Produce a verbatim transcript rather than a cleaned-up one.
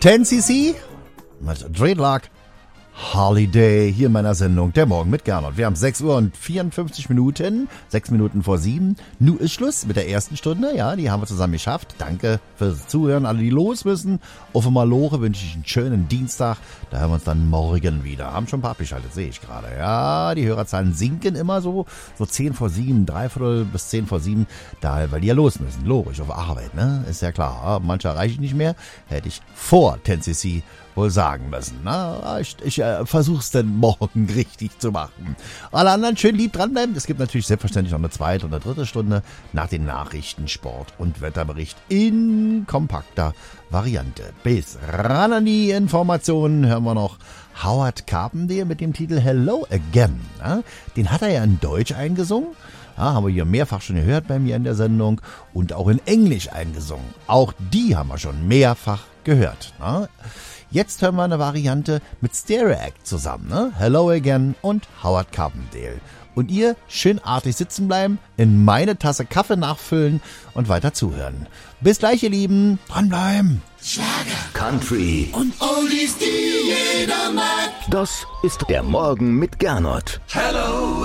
ten C C mit Dreadlock Holiday hier in meiner Sendung Der Morgen mit Gernot. Wir haben sechs Uhr und vierundfünfzig Minuten, sechs Minuten vor sieben. Nu ist Schluss mit der ersten Stunde. Ja, die haben wir zusammen geschafft. Danke fürs Zuhören. Alle, die los müssen. Auf Malore wünsche ich einen schönen Dienstag. Da hören wir uns dann morgen wieder. Haben schon ein paar abgeschaltet, sehe ich gerade. Ja, die Hörerzahlen sinken immer so. So zehn vor sieben, dreiviertel bis zehn vor sieben. Da, weil die ja los müssen. Logisch, auf Arbeit, ne? Ist ja klar. Manche erreiche ich nicht mehr. Hätte ich vor ten C C wohl sagen müssen. Na, ich ich äh, versuch's denn morgen richtig zu machen. Alle anderen schön lieb dranbleiben. Es gibt natürlich selbstverständlich noch eine zweite oder dritte Stunde nach den Nachrichten, Sport und Wetterbericht in kompakter Variante. Bis ran an die Informationen hören wir noch Howard Carpendale mit dem Titel Hello Again. Na, den hat er ja in Deutsch eingesungen. Ja, haben wir hier mehrfach schon gehört bei mir in der Sendung und auch in Englisch eingesungen. Auch die haben wir schon mehrfach gehört. Na? Jetzt hören wir eine Variante mit Stereo Act zusammen, ne? Hello Again und Howard Carpendale. Und ihr schön artig sitzen bleiben, in meine Tasse Kaffee nachfüllen und weiter zuhören. Bis gleich, ihr Lieben. Dranbleiben. Schlager, Country und Oldies, die jeder mag. Das ist der Morgen mit Gernot. Hello